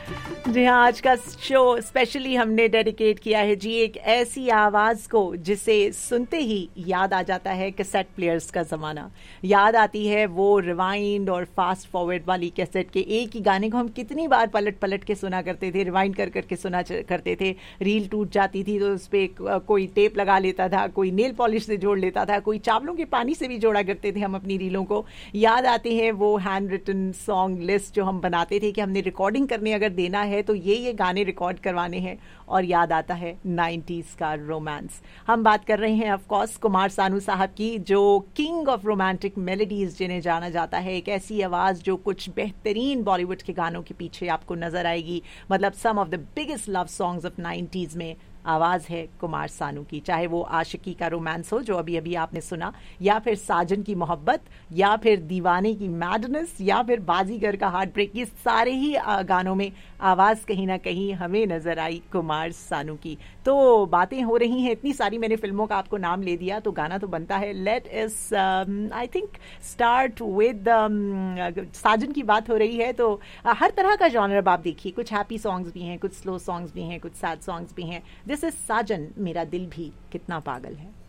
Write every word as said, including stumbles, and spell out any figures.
जी हाँ, आज का शो स्पेशली हमने डेडिकेट किया है जी एक ऐसी आवाज़ को जिसे सुनते ही याद आ जाता है कैसेट प्लेयर्स का ज़माना। याद आती है वो रिवाइंड और फास्ट फॉरवर्ड वाली कैसेट के एक ही गाने को हम कितनी बार पलट पलट के सुना करते थे, रिवाइंड कर करके सुना करते थे। रील टूट जाती थी तो उस पर कोई टेप लगा लेता था, कोई नेल पॉलिश से जोड़ लेता था, कोई चावलों के पानी से भी जोड़ा करते थे हम अपनी रीलों को। याद आते हैं वो हैंड रिटन सॉन्ग लिस्ट जो हम बनाते थे कि हमने रिकॉर्डिंग करने अगर देना है तो ये ये गाने रिकॉर्ड करवाने हैं। और याद आता है नाइन्टीज़ का रोमांस। हम बात कर रहे हैं ऑफ कोर्स कुमार सानू साहब की, जो किंग ऑफ रोमांटिक मेलोडीज जिन्हें जाना जाता है। एक ऐसी आवाज़ जो कुछ बेहतरीन बॉलीवुड के गानों के पीछे आपको नजर आएगी। मतलब सम of the biggest love songs of nineties में आवाज़ है कुमार सानू की। चाहे वो आशिकी का रोमांस हो जो अभी अभी आपने सुना, या फिर साजन की मोहब्बत, या फिर दीवाने की मैडनेस, या फिर बाजीगर का हार्ट ब्रेक, ये सारे ही गानों में आवाज़ कहीं ना कहीं हमें नज़र आई कुमार सानू की। तो बातें हो रही हैं इतनी सारी, मैंने फिल्मों का आपको नाम ले दिया तो गाना तो बनता है। लेट इस आई थिंक स्टार्ट विद साजन की बात हो रही है तो uh, हर तरह का जॉनर आप देखिए, कुछ हैप्पी सॉन्ग्स भी हैं, कुछ स्लो सॉन्ग्स भी हैं, कुछ सैड सॉन्ग्स भी हैं। दिस इज साजन, मेरा दिल भी कितना पागल है।